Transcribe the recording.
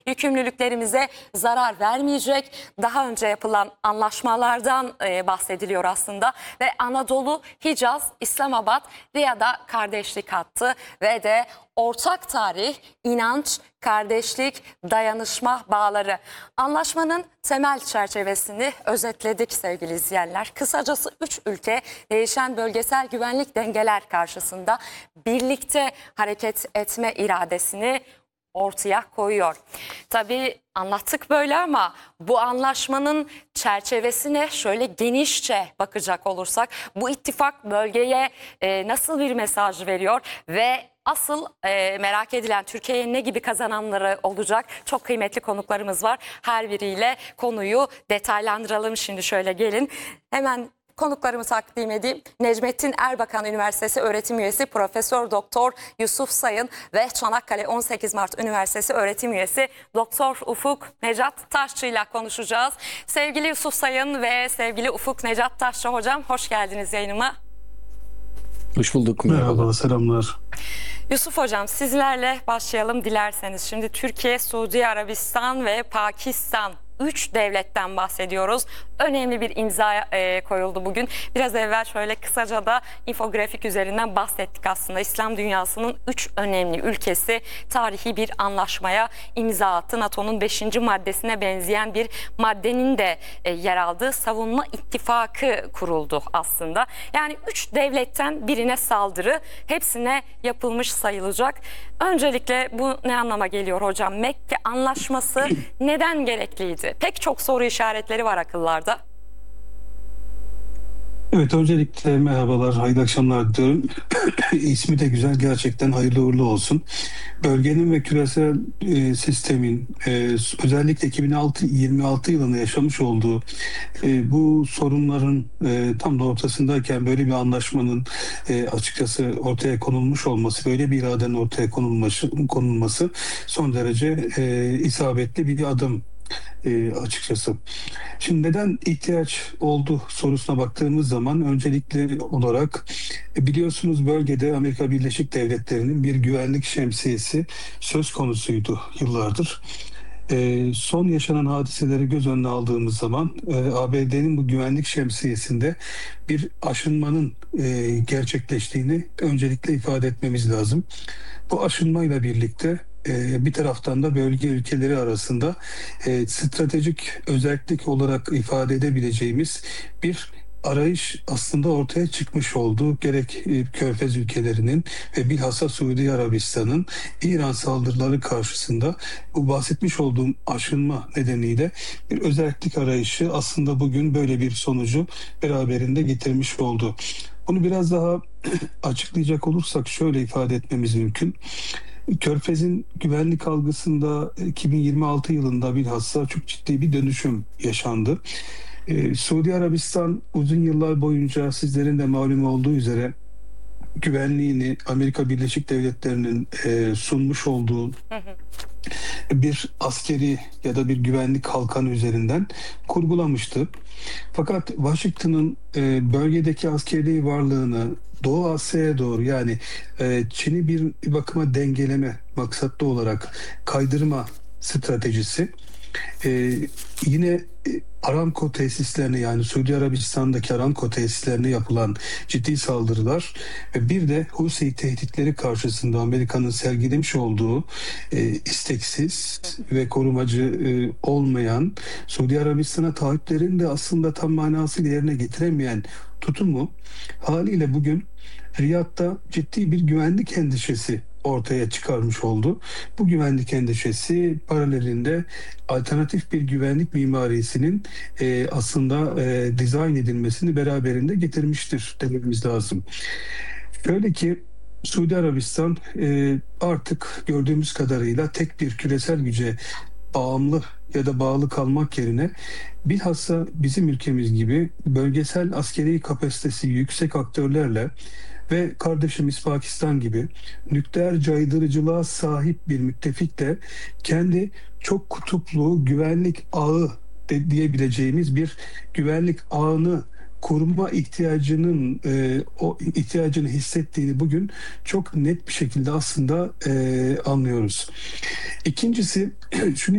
yükümlülüklerimize zarar vermeyecek. Daha önce yapılan anlaşmalardan bahsediliyor aslında ve Anadolu, Hicaz, İslamabad, Riyad'a kardeşlik hattı ve de ortak tarih, inanç, kardeşlik, dayanışma bağları. Anlaşmanın temel çerçevesini özetledik sevgili izleyenler. Kısacası 3 ülke değişen bölgesel güvenlik dengeler karşısında birlikte hareket etme iradesini ortaya koyuyor. Tabii anlattık böyle ama bu anlaşmanın çerçevesine şöyle genişçe bakacak olursak bu ittifak bölgeye nasıl bir mesaj veriyor ve asıl merak edilen Türkiye'ye ne gibi kazanımları olacak? Çok kıymetli konuklarımız var. Her biriyle konuyu detaylandıralım. Şimdi şöyle gelin. Hemen konuklarımı takdim edeyim. Necmettin Erbakan Üniversitesi öğretim üyesi Profesör Doktor Yusuf Sayın ve Çanakkale 18 Mart Üniversitesi öğretim üyesi Doktor Ufuk Necat Taşçı ile konuşacağız. Sevgili Yusuf Sayın ve sevgili Ufuk Necat Taşçı hocam, hoş geldiniz yayınıma. Hoş bulduk. Merhaba, selamlar. Yusuf hocam, sizlerle başlayalım dilerseniz. Şimdi Türkiye, Suudi Arabistan ve Pakistan 3 devletten bahsediyoruz. Önemli bir imza koyuldu bugün. Biraz evvel şöyle kısaca da infografik üzerinden bahsettik aslında. İslam dünyasının 3 önemli ülkesi tarihi bir anlaşmaya imza attı. NATO'nun 5. maddesine benzeyen bir maddenin de yer aldığı savunma ittifakı kuruldu aslında. Yani 3 devletten birine saldırı hepsine yapılmış sayılacak. Öncelikle bu ne anlama geliyor hocam? Mekke Anlaşması neden gerekliydi? Pek çok soru işaretleri var akıllarda. Evet, öncelikle merhabalar, hayırlı akşamlar diyorum. İsmi de güzel, gerçekten hayırlı uğurlu olsun. Bölgenin ve küresel sistemin özellikle 2026 yılında yaşamış olduğu bu sorunların tam da ortasındayken böyle bir anlaşmanın açıkçası ortaya konulmuş olması, böyle bir iradenin ortaya konulması son derece isabetli bir adım. Açıkçası. Şimdi neden ihtiyaç oldu sorusuna baktığımız zaman öncelikli olarak biliyorsunuz bölgede Amerika Birleşik Devletleri'nin bir güvenlik şemsiyesi söz konusuydu yıllardır. Son yaşanan hadiseleri göz önüne aldığımız zaman ABD'nin bu güvenlik şemsiyesinde bir aşınmanın gerçekleştiğini öncelikle ifade etmemiz lazım. Bu aşınmayla birlikte bir taraftan da bölge ülkeleri arasında stratejik özellik olarak ifade edebileceğimiz bir arayış aslında ortaya çıkmış oldu. Gerek Körfez ülkelerinin ve bilhassa Suudi Arabistan'ın İran saldırıları karşısında bu bahsetmiş olduğum aşınma nedeniyle bir özellik arayışı aslında bugün böyle bir sonucu beraberinde getirmiş oldu. Bunu biraz daha açıklayacak olursak şöyle ifade etmemiz mümkün. Körfez'in güvenlik algısında 2026 yılında bilhassa çok ciddi bir dönüşüm yaşandı. Suudi Arabistan uzun yıllar boyunca sizlerin de malum olduğu üzere güvenliğini Amerika Birleşik Devletleri'nin sunmuş olduğu bir askeri ya da bir güvenlik kalkanı üzerinden kurgulamıştı. Fakat Washington'ın bölgedeki askeri varlığını Doğu Asya'ya doğru yani Çin'i bir bakıma dengeleme maksatlı olarak kaydırma stratejisi yine Aramco tesislerine yani Suudi Arabistan'daki Aramco tesislerine yapılan ciddi saldırılar ve bir de Husi tehditleri karşısında Amerika'nın sergilemiş olduğu isteksiz ve korumacı olmayan Suudi Arabistan'a taahhütlerini de aslında tam manasıyla yerine getiremeyen tutumu haliyle bugün Riyad'da ciddi bir güvenlik endişesi ortaya çıkarmış oldu. Bu güvenlik endişesi paralelinde alternatif bir güvenlik mimarisinin aslında dizayn edilmesini beraberinde getirmiştir dememiz lazım. Şöyle ki Suudi Arabistan artık gördüğümüz kadarıyla tek bir küresel güce bağımlı ya da bağlı kalmak yerine bilhassa bizim ülkemiz gibi bölgesel askeri kapasitesi yüksek aktörlerle ve kardeşimiz Pakistan gibi nükleer caydırıcılığa sahip bir müttefikle kendi çok kutuplu güvenlik ağı diyebileceğimiz bir güvenlik ağını koruma o ihtiyacını hissettiğini bugün çok net bir şekilde aslında anlıyoruz. İkincisi şunu